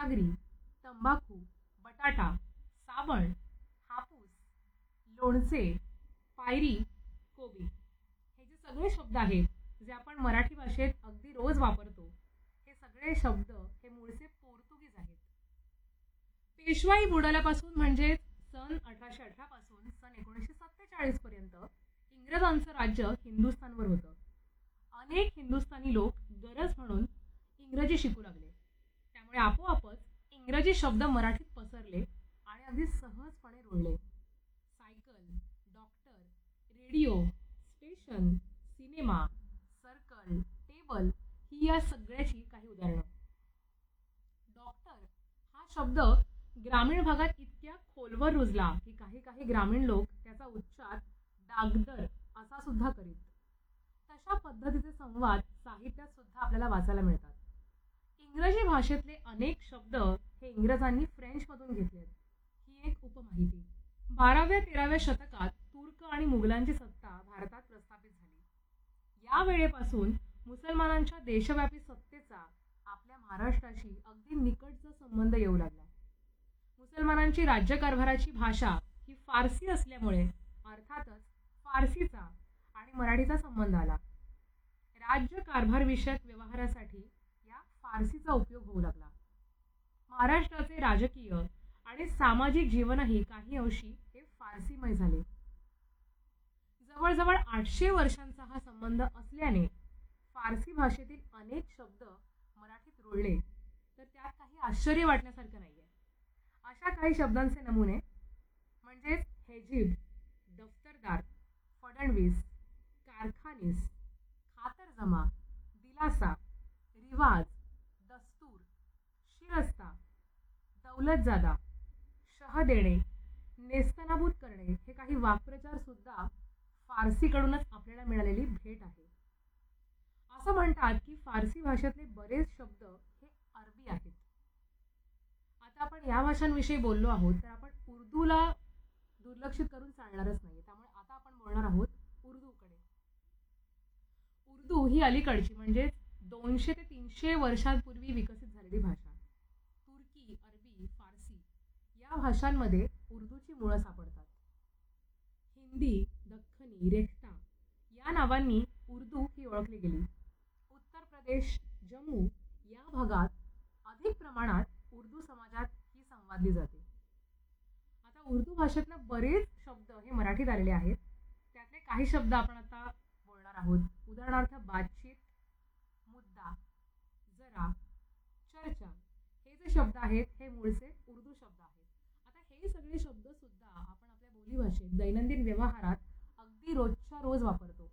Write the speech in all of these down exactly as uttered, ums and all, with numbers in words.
सागरी, तंबाखू, बटाटा, साबण, हापूस, लोणचे, पायरी, कोबी हे जे सगळे शब्द आहेत जे आपण मराठी भाषेत अगदी रोज वापरतो, हे सगळे शब्द हे मूळचे पोर्तुगीज आहेत. पेशवाई बुडाल्यापासून म्हणजे सन अठराशे अठरा पासून सन एकोणीसशे सत्तेचाळीस पर्यंत इंग्रजांचं राज्य हिंदुस्थानवर होतं. अनेक हिंदुस्थानी लोक गरज म्हणून इंग्रजी शिकू लागले. त्यामुळे आपोआपच इंग्रजी शब्द मराठीत पसरले आणि अगदी सहजपणे रुळले. Cycle, doctor, radio, station, cinema, circle, table ही या सगळ्याची काही उदाहरणं. डॉक्टर हा शब्द ग्रामीण भागात इतक्या खोलवर रुजला की काही काही ग्रामीण लोक त्याचा उच्चार डागदर असा सुद्धा करीत. तशा पद्धतीचे संवाद साहित्यात सुद्धा आपल्याला वाचायला मिळतात. इंग्रजी भाषेतले अनेक शब्द हे इंग्रजांनी फ्रेंचमधून घेतलेत. ही एक उपमाहिती. बाराव्या तेराव्या शतकात तुर्क आणि मुघलांची सत्ता भारतात प्रस्थापित झाली. या वेळेपासून मुसलमानांच्या देशव्यापी सत्तेचा आपल्या महाराष्ट्राशी अगदी निकटचा संबंध येऊ लागला. मुसलमानांची राज्यकारभाराची भाषा ही फारसी असल्यामुळे अर्थातच फारसीचा आणि मराठीचा संबंध आला. राज्यकारभार विषयक व्यवहारासाठी या फारसीचा उपयोग होऊ लागला. महाराष्ट्राचे राजकीय आणि सामाजिक जीवनही काही अंशी हे फारसीमय झाले. जवळजवळ आठशे वर्षांचा हा संबंध असल्याने फारसी भाषेतील अनेक शब्द मराठीत रुळले तर त्यात काही आश्चर्य वाटण्यासारखं नाहीये. अशा काही शब्दांचे नमुने म्हणजेच हेजीब, दफ्तरदार, फडणवीस, कारखानीस, खातरजमा, दिलासा, रिवाज, दस्तूर, शिरस्ता, दौलतजादा, शह देणे, नेस्तनाबूत करणे हे काही वाक्प्रचार सुद्धा फारसीकडूनच आपल्याला मिळालेली भेट आहे. असं म्हणतात की फारसी भाषेतले बरेच शब्द हे अरबी आहेत. आता आपण या भाषांविषयी बोललो आहोत तर आपण उर्दूला दुर्लक्षित करून चालणारच नाही. त्यामुळे आता आपण बोलणार आहोत उर्दूकडे. उर्दू ही अलीकडची म्हणजे दोनशे ते तीनशे वर्षांपूर्वी विकसित झालेली भाषा. तुर्की, अरबी, फारसी या भाषांमध्ये उर्दूची मुळं सापडतात. हिंदी, दख्खनी, रेख्ता या नावांनी उर्दू ही ओळखली गेली. उत्तर प्रदेश, जम्मू या भागात अधिक प्रमाणात उर्दू समाजात ही संवादली जाते. आता उर्दू भाषेतनं बरेच शब्द हे मराठीत आलेले आहेत. त्यातले काही शब्द आपण आता बोलणार आहोत. उदाहरणार्थ बातचीत, मुद्दा, जरा, चर्चा हे जे शब्द आहेत हे मूळचे उर्दू शब्द आहेत. आता हे सगळे शब्द सुद्धा आपण आपल्या बोलीभाषेत दैनंदिन व्यवहारात अगदी रोजच्या रोज वापरतो.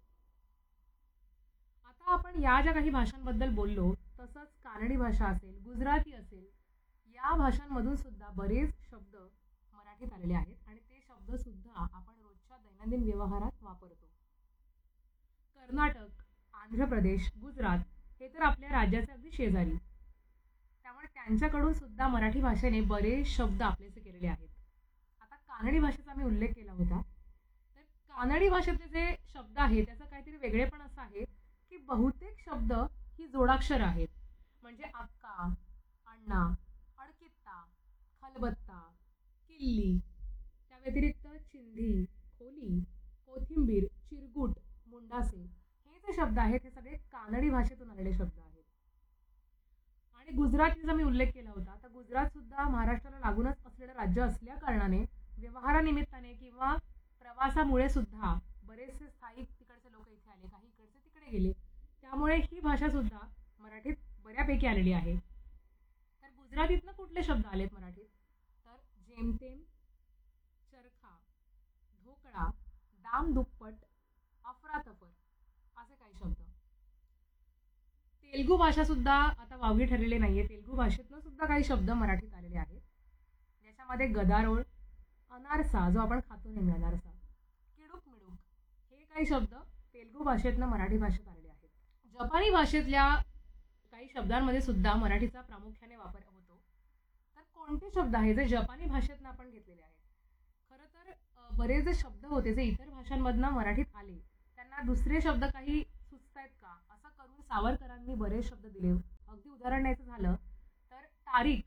आता आपण या ज्या काही भाषांबद्दल बोललो तसंच कानडी भाषा असेल, गुजराती असेल या भाषांमधून सुद्धा बरेच शब्द मराठीत आलेले आहेत आणि ते शब्द सुद्धा आपण रोजच्या दैनंदिन व्यवहारात वापरतो. कर्नाटक, आंध्र प्रदेश, गुजरात हे तर आपल्या राज्याचे अगदी शेजारी. त्यामुळे त्यांच्याकडून सुद्धा मराठी भाषेने बरेच शब्द आपलेसे केलेले आहेत. आता कानडी भाषेचा मी उल्लेख केला होता तर कानडी भाषेतले जे शब्द आहेत त्याचं काहीतरी वेगळेपण असं आहे की बहुतेक शब्द ही जोडाक्षर आहेत. म्हणजे अक्का, अण्णा, अडकित्ता, खलबत्ता, किल्ली, त्या व्यतिरिक्त चिंधी, खोली, कोथिंबीर, चिरगुट, मुंडासे हे जे शब्द आहेत हे सगळे कानडी भाषेतून आलेले शब्द आहेत. आणि गुजरातीचा मी उल्लेख केला होता तर गुजरात सुद्धा महाराष्ट्राला लागूनच असलेलं राज्य असल्या कारणाने व्यवहारानिमित्ताने किंवा प्रवासामुळे सुद्धा बरेचसे स्थायिक तिकडचे लोक इथे आले, काही इकडचे तिकडे गेले. त्यामुळे ही भाषा सुद्धा मराठीत बऱ्यापैकी आलेली आहे. तर गुजरातीतनं कुठले शब्द आलेत मराठीत तर जेमतेम, चरखा, ढोकळा, दाम दुप्पट, अफरातफर असे काही शब्द. तेलुगू भाषा सुद्धा आता वावगी ठरलेली नाहीये. तेलुगू भाषेतनं सुद्धा काही शब्द मराठीत आलेले आहेत. ज्याच्यामध्ये गदारोळ, अनारसा जो आपण खातो नेहमी अनारसा, किडूक मिडूक हे काही शब्द तेलुगू भाषेतनं मराठी भाषेत आलेले आहेत. जपानी भाषेतल्या काही शब्दांमध्ये सुद्धा मराठीचा प्रामुख्याने वापर होतो. तर कोणते शब्द आहेत जे जपानी भाषेतनं आपण घेतलेले आहेत? खरं तर बरेच जे शब्द होते जे इतर भाषांमधनं मराठीत आले त्यांना दुसरे शब्द काही सुचतायत का असं करून सावरकरांनी बरेच शब्द दिले. अगदी उदाहरण द्यायचं झालं तर तारीख हा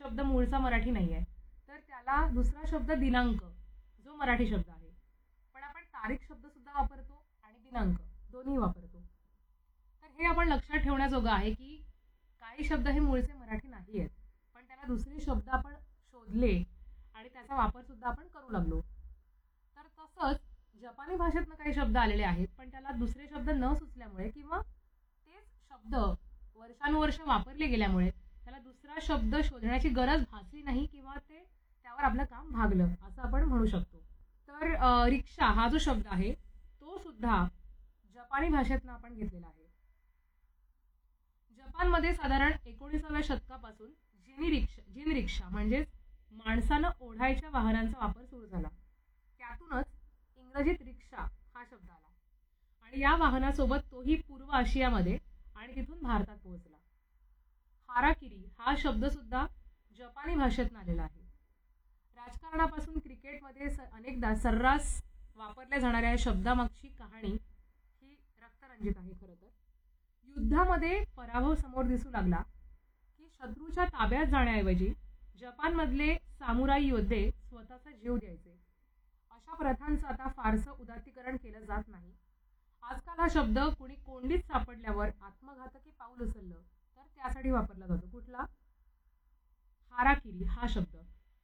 शब्द मूळचा मराठी नाही आहे, तर त्याला दुसरा शब्द दिनांक, जो मराठी शब्द आहे. पण आपण तारीख शब्द सुद्धा वापरतो आणि दिनांक दोन्ही वापरतो. तर हे आपण लक्षात ठेवण्याजोगं आहे की काही शब्द हे मूळचे मराठी नाही आहेत, पण त्याला दुसरे शब्द आपण शोधले आणि त्याचा वापर सुद्धा आपण करू लागलो. तर तसंच जपानी भाषेतनं काही शब्द आलेले आहेत, पण त्याला दुसरे शब्द न सुचल्यामुळे किंवा तेच शब्द वर्षानुवर्ष वापरले गेल्यामुळे त्याला दुसरा शब्द शोधण्याची गरज भासली नाही किंवा ते त्यावर आपलं काम भागलं असं आपण म्हणू शकतो. तर अ, रिक्षा हा जो शब्द आहे तो सुद्धा जपानी भाषेतनं आपण घेतलेला आहे. जपानमध्ये साधारण एकोणीसाव्या शतकापासून जिनी रिक्षा जिन रिक्षा म्हणजेच माणसानं ओढायच्या वाहनांचा वापर सुरू झाला. त्यातूनच इंग्रजीत रिक्षा हा शब्द आला आणि या वाहनासोबत तोही पूर्व आशियामध्ये आणि तिथून भारतात पोहोचला. हाराकिरी हा शब्द सुद्धा जपानी भाषेतून आलेला आहे. राजकारणापासून क्रिकेटमध्ये स अनेकदा सर्रास वापरल्या जाणाऱ्या या शब्दामागची कहाणी ही रक्तरंजित आहे. खरं तर युद्धामध्ये पराभव समोर दिसू लागला की शत्रूच्या ताब्यात जाण्याऐवजी जपानमधले सामुराई योद्धे स्वतःचा जीव द्यायचे. अशा प्रथांचं आता फारसं उदात्तीकरण केलं जात नाही. आजकाल हा शब्द कुणी कोंडीत सापडल्यावर आत्मघातकी पाऊल उचललं तर त्यासाठी वापरला जातो. कुठला? हाराकिरी हा शब्द.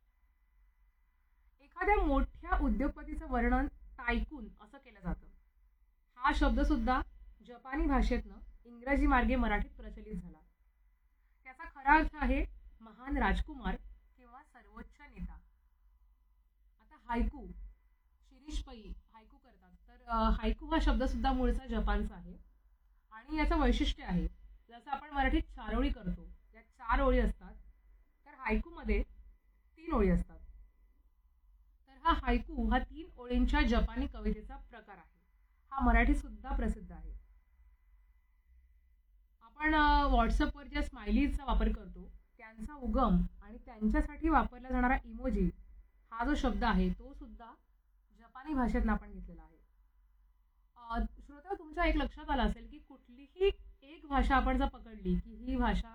एखाद्या मोठ्या उद्योगपतीचं वर्णन टायकून असं केलं जातं. हा शब्द सुद्धा जपानी भाषेतनं इंग्रजी मार्गे मराठीत प्रचलित झाला. त्याचा खरा अर्थ आहे महान राजकुमार किंवा सर्वोच्च नेता. आता हायकू, शिरीष पै हायकू करतात, तर अ, हायकू हा शब्द सुद्धा मूळचा जपानचा आहे आणि याचं वैशिष्ट्य आहे जसं आपण मराठीत चारोळी करतो, या चार ओळी असतात, तर हायकूमध्ये तीन ओळी असतात. तर हा हायकू हा तीन ओळींच्या जपानी कवितेचा प्रकार आहे. हा मराठी सुद्धा प्रसिद्ध आहे. आपण व्हॉट्सअपवर ज्या स्माइलीजचा वापर करतो त्यांचा उगम आणि त्यांच्यासाठी वापरला जाणारा इमोजी हा जो शब्द आहे तो सुद्धा जपानी भाषेतनं आपण घेतलेला आहे. अ, श्रोत्या, तुमच्या एक लक्षात आलं असेल की कुठलीही एक भाषा आपण जर पकडली की ही भाषा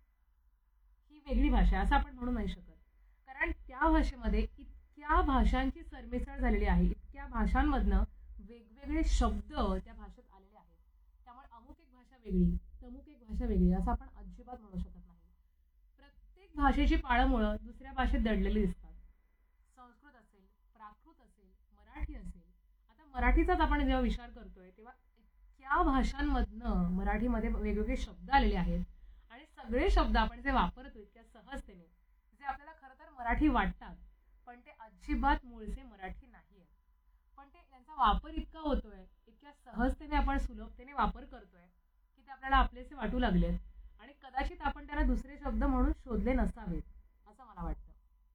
ही वेगळी भाषा आहे असं आपण म्हणू नाही शकत, कारण त्या भाषेमध्ये इतक्या भाषांची सरमिसळ झालेली आहे, इतक्या भाषांमधनं वेगवेगळे शब्द त्या भाषेत आलेले आहेत. त्यामुळे अमुक एक भाषा वेगळी, तमुक एक भाषा वेगळी असं आपण अजिबात म्हणू शकत नाही. प्रत्येक भाषेची पाळंमुळं दुसऱ्या भाषेत दडलेली दिसतात. संस्कृत असेल, प्राकृत असेल, मराठी असेल. आता मराठीचाच आपण जेव्हा विचार करतोय तेव्हा इतक्या भाषांमधनं मराठीमध्ये वेगवेगळे शब्द आलेले आहेत आणि सगळे शब्द आपण जे वापरतो इतक्या सहजतेने, जे आपल्याला खरं तर मराठी वाटतात पण ते अजिबात मूळचे मराठी नाही आहेत, पण ते त्यांचा वापर इतका होतोय, इतक्या सहजतेने आपण सुलभतेने वापर करतोय की ते आपल्याला आपलेसे वाटू लागलेत आणि कदाचित आपण त्याला दुसरे शब्द म्हणून शोधले नसावेत असं मला वाटतं.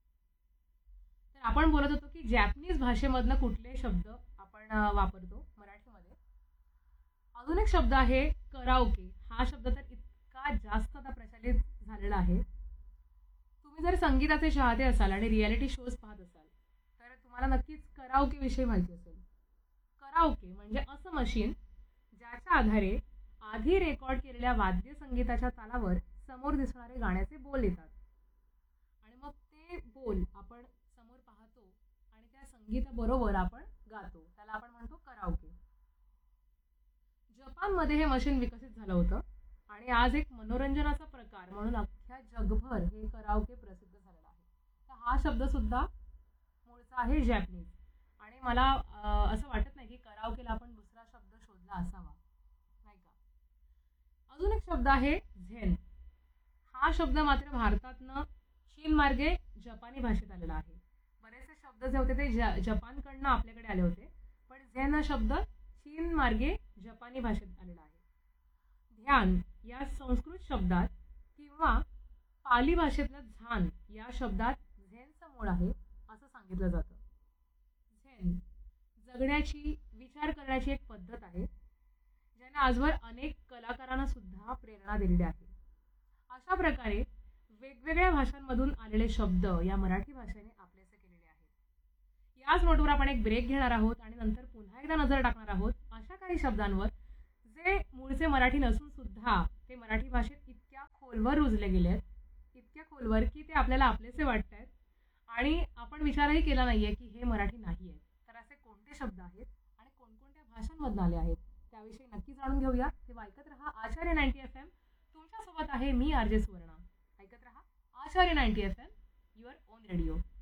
तर आपण बोलत होतो की जॅपनीज भाषेमधनं कुठले शब्द आपण अ, वापरतो मराठीमध्ये. अजून एक शब्द आहे कराओके. हा शब्द तर इतका जास्त आता प्रचलित झालेला आहे. तुम्ही जर संगीताचे चाहते असाल आणि रियालिटी शोज पाहत असाल तर तुम्हाला नक्कीच कराओके विषयी माहिती असेल. कराओके म्हणजे असं मशीन ज्याच्या आधारे आधी रेकॉर्ड केलेल्या वाद्य संगीताच्या तालावर समोर दिसणारे गाण्याचे बोल येतात आणि मग ते बोल आपण समोर पाहतो आणि त्या संगीताबरोबर आपण गातो. त्याला आपण म्हणतो कराओके. जपानमध्ये हे मशीन विकसित झालं होतं आणि आज एक मनोरंजनाचा प्रकार म्हणून अख्ख्या जगभर हे कराओके प्रसिद्ध झालेलं आहे. तर हा शब्द सुद्धा मूळचा आहे जॅपनीज आणि मला अ, असं वाटत नाही की कराओकेला आपण दुसरा शब्द शोधला असावा, नाही का. अजून एक शब्द आहे झेन. हा शब्द मात्र भारतातनं चीन मार्गे जपानी भाषेत आलेला आहे. बरेचसे शब्द जे होते ते ज जपानकडनं आपल्याकडे आले होते, पण झेन हा शब्द चीन मार्गे जपानी भाषेत आलेला आहे. ध्यान या संस्कृत शब्दात किंवा पाली भाषेतल्या झान या शब्दात झेनचं मूळ आहे असं सांगितलं जातं. झेन जगण्याची, विचार करण्याची एक पद्धत आहे ज्याने आजवर अनेक कलाकारांना सुद्धा प्रेरणा दिलेली आहे. अशा प्रकारे वेगवेगळ्या भाषांमधून आलेले शब्द या मराठी भाषेने आपलेसे केलेले आहेत. याच नोटवर आपण एक ब्रेक घेणार आहोत आणि नंतर पुन्हा एकदा नजर टाकणार आहोत अशा काही शब्दांवर जे मूळचे मराठी नसून सुद्धा ते मराठी भाषेत इतक्या खोलवर रुजले गेले आहेत, इतक्या खोलवर की ते आपल्या आपल्याला आपलेसे वाटत आहेत आणि आपण विचारही केला नाही आहे की हे मराठी नाही आहेत. तर असे कोणते शब्द आहेत आणि कोणकोणत्या भाषांमधून आले आहेत त्याविषयी नक्की जाणून घेऊया. तेव्हा ऐकत रहा आचार्य नाईन्टी एफ एम. तुमच्यासोबत आहे मी आर जे सुवर्णा. ऐकत रहा आचार्य ninety F M, your on radio.